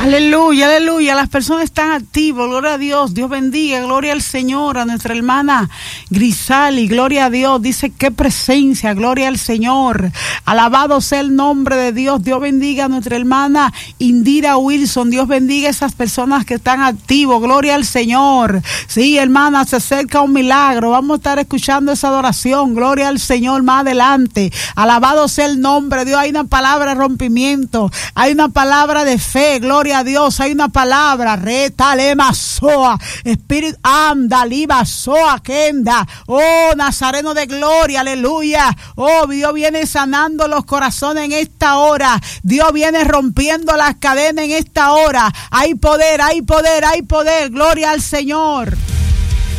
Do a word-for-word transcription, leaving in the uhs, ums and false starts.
Aleluya, aleluya. Las personas están activas. Gloria a Dios. Dios bendiga. Gloria al Señor. A nuestra hermana Grisali. Gloria a Dios. Dice qué presencia. Gloria al Señor. Alabado sea el nombre de Dios. Dios bendiga a nuestra hermana Indira Wilson. Dios bendiga a esas personas que están activos. Gloria al Señor. Sí, hermana, se acerca un milagro. Vamos a estar escuchando esa adoración. Gloria al Señor más adelante. Alabado sea el nombre de Dios. Hay una palabra de rompimiento. Hay una palabra de fe. Gloria a Dios. Hay una palabra. Retalema soa. Espíritu anda, liba soa, kenda. Oh, Nazareno de gloria. Aleluya. Oh, Dios viene sanando los corazones en esta hora. Dios viene rompiendo las cadenas en esta hora. Hay poder, hay poder, hay poder. Gloria al Señor.